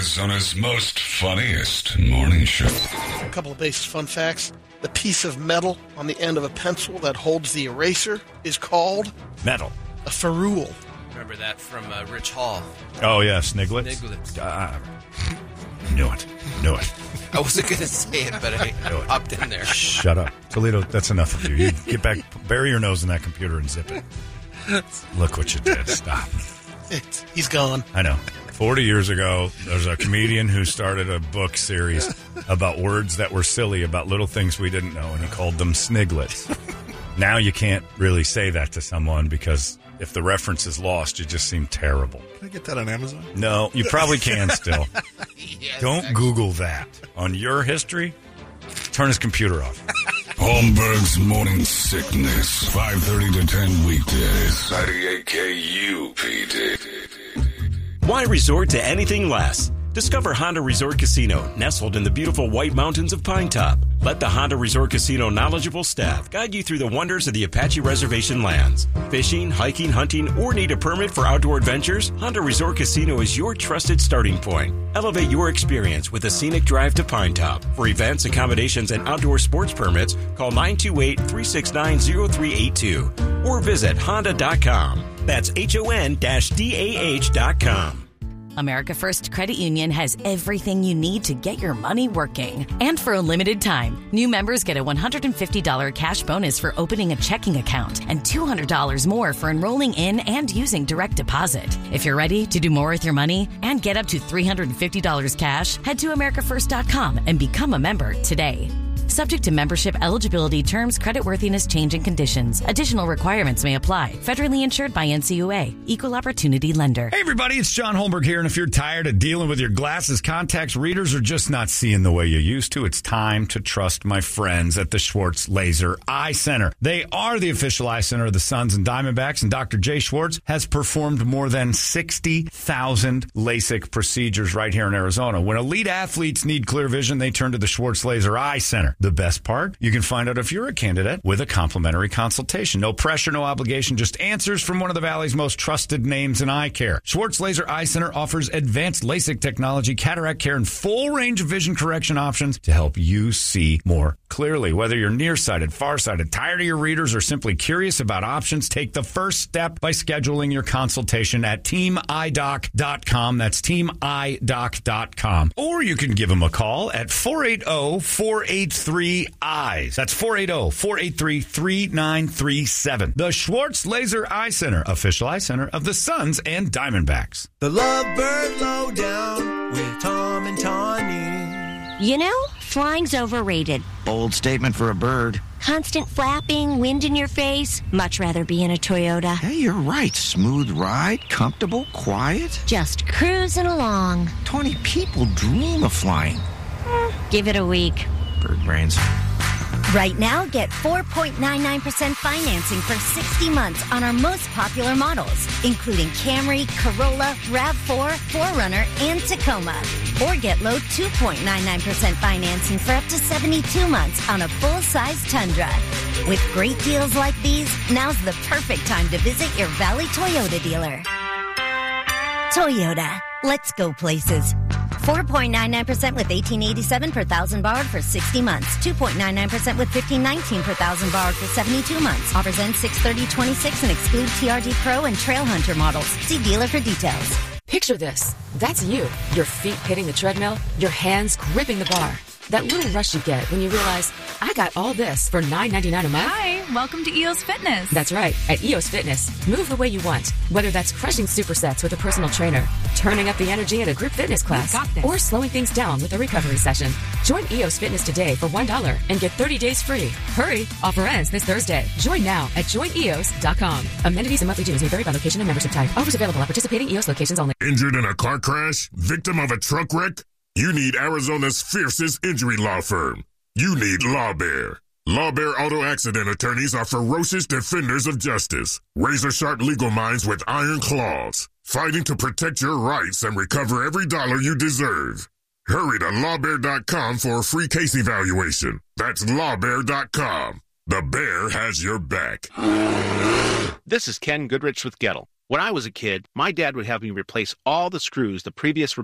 Arizona's most funniest morning show. A couple of basic fun facts. The piece of metal on the end of a pencil that holds the eraser is called metal. A ferrule. Remember that from Rich Hall. Oh, yeah, Sniglets. Knew it. I wasn't going to say it, but I upped in there. Shut up. Toledo, that's enough of you. You get back, bury your nose in that computer and zip it. Look what you did. Stop. He's gone. I know. 40 years ago, there's a comedian who started a book series about words that were silly, about little things we didn't know, and he called them Sniglets. Now you can't really say that to someone because if the reference is lost, you just seem terrible. Can I get that on Amazon? No, you probably can still. Yes, Don't actually. Google that. On your history, turn his computer off. Holmberg's Morning Sickness, 5:30 to 10 weekdays. 98 KUPD. Why resort to anything less? Discover Honda Resort Casino, nestled in the beautiful White Mountains of Pine Top. Let the Honda Resort Casino knowledgeable staff guide you through the wonders of the Apache Reservation lands. Fishing, hiking, hunting, or need a permit for outdoor adventures? Honda Resort Casino is your trusted starting point. Elevate your experience with a scenic drive to Pine Top. For events, accommodations, and outdoor sports permits, call 928-369-0382 or visit honda.com. That's HON-DAH.com. America First Credit Union has everything you need to get your money working. And for a limited time, new members get a $150 cash bonus for opening a checking account and $200 more for enrolling in and using direct deposit. If you're ready to do more with your money and get up to $350 cash, head to americafirst.com and become a member today. Subject to membership, eligibility, terms, creditworthiness, change, and conditions. Additional requirements may apply. Federally insured by NCUA. Equal Opportunity Lender. Hey, everybody, it's John Holmberg here, and if you're tired of dealing with your glasses, contacts, readers, or just not seeing the way you used to, it's time to trust my friends at the Schwartz Laser Eye Center. They are the official eye center of the Suns and Diamondbacks, and Dr. Jay Schwartz has performed more than 60,000 LASIK procedures right here in Arizona. When elite athletes need clear vision, they turn to the Schwartz Laser Eye Center. The best part? You can find out if you're a candidate with a complimentary consultation. No pressure, no obligation, just answers from one of the Valley's most trusted names in eye care. Schwartz Laser Eye Center offers advanced LASIK technology, cataract care, and full range of vision correction options to help you see more clearly. Whether you're nearsighted, farsighted, tired of your readers, or simply curious about options, take the first step by scheduling your consultation at teamidoc.com. That's teamidoc.com. Or you can give them a call at 480-483-EYES. That's 480-483-3937. The Schwartz Laser Eye Center, official eye center of the Suns and Diamondbacks. The Lovebird Lowdown with Tom and Tawny. You know, flying's overrated. Bold statement for a bird. Constant flapping, wind in your face. Much rather be in a Toyota. Hey, you're right. Smooth ride, comfortable, quiet. Just cruising along. 20 people dream of flying. Give it a week. Bird brains. Right now, get 4.99% financing for 60 months on our most popular models, including Camry, Corolla, RAV4, 4Runner, and Tacoma. Or get low 2.99% financing for up to 72 months on a full-size Tundra. With great deals like these, now's the perfect time to visit your Valley Toyota dealer. Toyota. Let's go places. 4.99% with $1,887 per thousand borrowed for 60 months. 2.99% with $1,519 per thousand borrowed for 72 months. Offers end 6/30/26 and exclude TRD Pro and Trail Hunter models. See dealer for details. Picture this. That's you. Your feet hitting the treadmill, your hands gripping the bar. That little rush you get when you realize, I got all this for $9.99 a month. Hi, welcome to EOS Fitness. That's right. At EOS Fitness, move the way you want. Whether that's crushing supersets with a personal trainer, turning up the energy in a group fitness class, or slowing things down with a recovery session. Join EOS Fitness today for $1 and get 30 days free. Hurry! Offer ends this Thursday. Join now at joineos.com. Amenities and monthly dues may vary by location and membership type. Offers available at participating EOS locations only. Injured in a car crash? Victim of a truck wreck? You need Arizona's fiercest injury law firm. You need Law Bear. Law Bear Auto Accident attorneys are ferocious defenders of justice. Razor-sharp legal minds with iron claws. Fighting to protect your rights and recover every dollar you deserve. Hurry to lawbear.com for a free case evaluation. That's lawbear.com. The bear has your back. This is Ken Goodrich with Gettle. When I was a kid, my dad would have me replace all the screws the previous